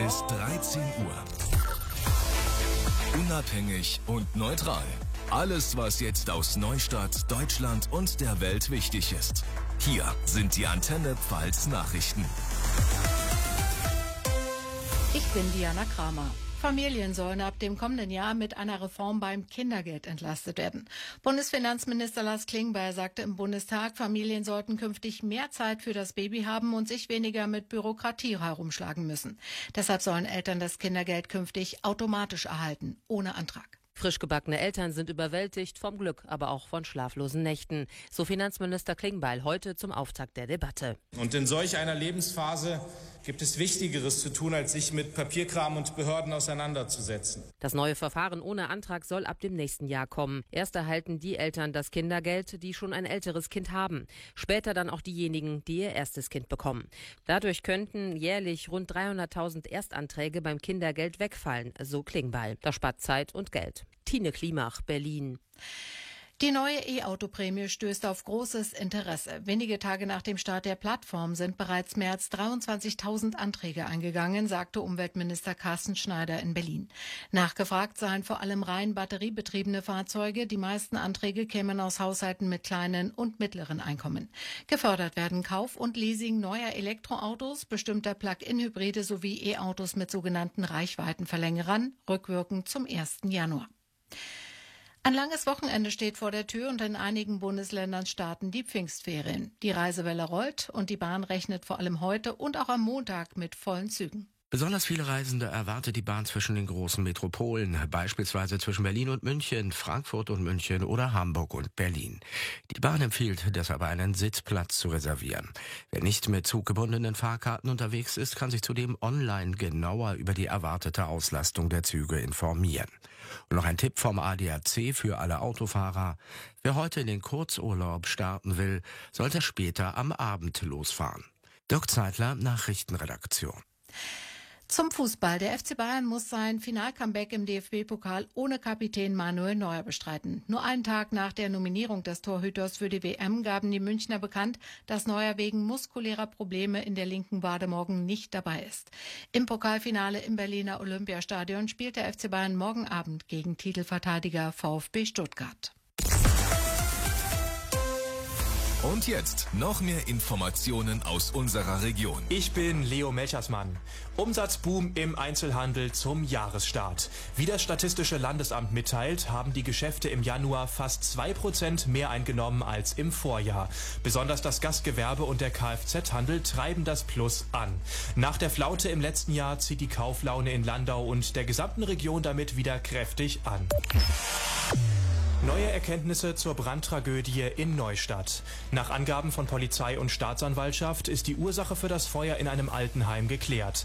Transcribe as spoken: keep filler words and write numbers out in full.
ist dreizehn Uhr. Unabhängig und neutral. Alles, was jetzt aus Neustadt, Deutschland und der Welt wichtig ist. Hier sind die Antenne Pfalz Nachrichten. Ich bin Diana Kramer. Familien sollen ab dem kommenden Jahr mit einer Reform beim Kindergeld entlastet werden. Bundesfinanzminister Lars Klingbeil sagte im Bundestag, Familien sollten künftig mehr Zeit für das Baby haben und sich weniger mit Bürokratie herumschlagen müssen. Deshalb sollen Eltern das Kindergeld künftig automatisch erhalten, ohne Antrag. Frisch gebackene Eltern sind überwältigt vom Glück, aber auch von schlaflosen Nächten. So Finanzminister Klingbeil heute zum Auftakt der Debatte. Und in solch einer Lebensphase gibt es Wichtigeres zu tun, als sich mit Papierkram und Behörden auseinanderzusetzen. Das neue Verfahren ohne Antrag soll ab dem nächsten Jahr kommen. Erst erhalten die Eltern das Kindergeld, die schon ein älteres Kind haben. Später dann auch diejenigen, die ihr erstes Kind bekommen. Dadurch könnten jährlich rund dreihunderttausend Erstanträge beim Kindergeld wegfallen, so Klingbeil. Das spart Zeit und Geld. Tine Klimach, Berlin. Die neue E-Auto-Prämie stößt auf großes Interesse. Wenige Tage nach dem Start der Plattform sind bereits mehr als dreiundzwanzigtausend Anträge eingegangen, sagte Umweltminister Carsten Schneider in Berlin. Nachgefragt seien vor allem rein batteriebetriebene Fahrzeuge. Die meisten Anträge kämen aus Haushalten mit kleinen und mittleren Einkommen. Gefördert werden Kauf und Leasing neuer Elektroautos, bestimmter Plug-in-Hybride sowie E-Autos mit sogenannten Reichweitenverlängerern, rückwirkend zum ersten Januar. Ein langes Wochenende steht vor der Tür und in einigen Bundesländern starten die Pfingstferien. Die Reisewelle rollt und die Bahn rechnet vor allem heute und auch am Montag mit vollen Zügen. Besonders viele Reisende erwartet die Bahn zwischen den großen Metropolen, beispielsweise zwischen Berlin und München, Frankfurt und München oder Hamburg und Berlin. Die Bahn empfiehlt deshalb einen Sitzplatz zu reservieren. Wer nicht mit zuggebundenen Fahrkarten unterwegs ist, kann sich zudem online genauer über die erwartete Auslastung der Züge informieren. Und noch ein Tipp vom A D A C für alle Autofahrer. Wer heute in den Kurzurlaub starten will, sollte später am Abend losfahren. Dirk Zeitler, Nachrichtenredaktion. Zum Fußball. Der F C Bayern muss sein Final-Comeback im D F B-Pokal ohne Kapitän Manuel Neuer bestreiten. Nur einen Tag nach der Nominierung des Torhüters für die W M gaben die Münchner bekannt, dass Neuer wegen muskulärer Probleme in der linken Wade morgen nicht dabei ist. Im Pokalfinale im Berliner Olympiastadion spielt der F C Bayern morgen Abend gegen Titelverteidiger VfB Stuttgart. Und jetzt noch mehr Informationen aus unserer Region. Ich bin Leo Melchersmann. Umsatzboom im Einzelhandel zum Jahresstart. Wie das Statistische Landesamt mitteilt, haben die Geschäfte im Januar fast zwei Prozent mehr eingenommen als im Vorjahr. Besonders das Gastgewerbe und der Kfz-Handel treiben das Plus an. Nach der Flaute im letzten Jahr zieht die Kauflaune in Landau und der gesamten Region damit wieder kräftig an. Neue Erkenntnisse zur Brandtragödie in Neustadt. Nach Angaben von Polizei und Staatsanwaltschaft ist die Ursache für das Feuer in einem Altenheim geklärt.